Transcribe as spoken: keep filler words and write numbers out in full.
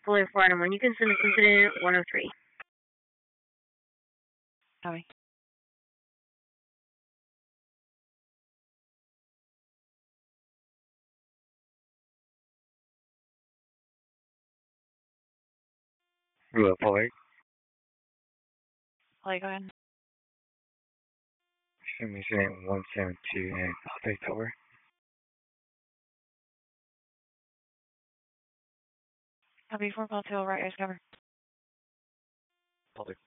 Fuller four nine one. You can send this incident one oh three. Copy. Hello, Fuller. Fuller, go ahead. Show me incident one seven two and Holiday Tower. Copy four call two, right, is cover. Fuller.